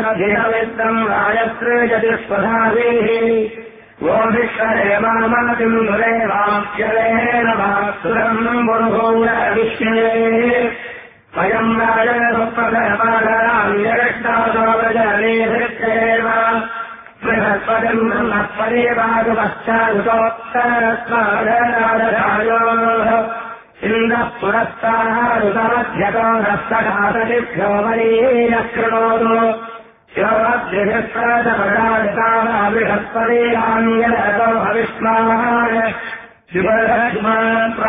धिरवित्रम् रायत्रे स्वधाभिः गोभिष्करे मामातिम् दुरेवाप्यलेन भासुरम् पुरुभूरविश्वे वयम् राजसुप्रभमाधराम् जगष्टासोपजनेधृत्येव बृहस्पतिम् ब्रह्मत्परिवागवश्चारुतोत्तरस्मादराजयोः इन्द्रः पुरस्ताः ऋतमध्यतो रस्तघाततिभ्यो वरीयः कृणोतु योगद्विभिस्परतपराजिताः बृहस्पतिराङ्गतो भविष्माः शिवरश्मान्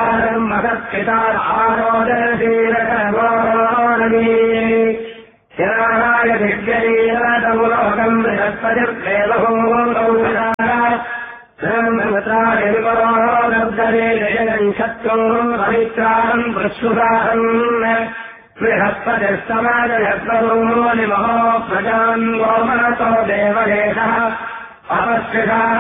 प्रारम्भसत्पितारोदशीरकगोरवी जनाय दिव्यलीलतमुलोकम् बृहस्पतिर्देवभूमौत्रायविपरोदब्दरे शत्रून् पवित्रान् वृत्सुराहन् बृहस्पतिस्तमाजयत्वभूमोनिमहो प्रजान् गोमनतो देवदेशः अपश्रिताः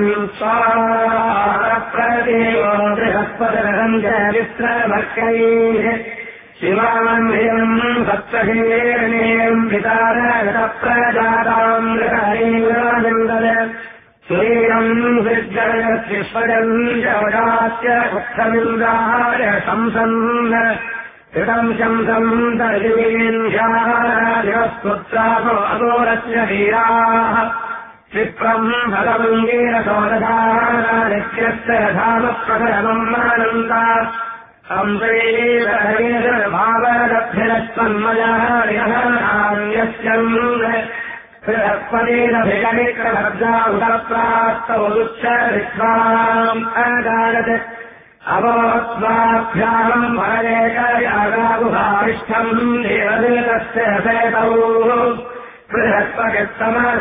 संस्वारप्रदेवो बृहस्पतिरहम् च विस्त्रभक्त्यैः शिवान्वियम् सप्तहीर्णीम् पितारगतप्रजाताम् गृहरीराजन्दत् सुरीरम् विद्ययत्विष्पजम् जवदास्य उत्थमिन्द्राय शंसन् कृतम् शंसम् तर्जिवीन्ध्यादिवस्पुत्रासो अघोरस्य वीराः क्षिप्रम् भगवङ्गीरसोदधानित्यस्य धामप्रकरमम् आनन्दा संप्रीतभावदभ्यरत्वन्मयार्यस्यम् बृहस्पतिरभिगणिक्रभर्जा उदप्रास्तौ दुःखरित्वाम् अगादत् अवोत्वाभ्याम् भरेकयागागुभारिष्ठम् देवदेतस्य सेतौ बृहस्पतिस्तम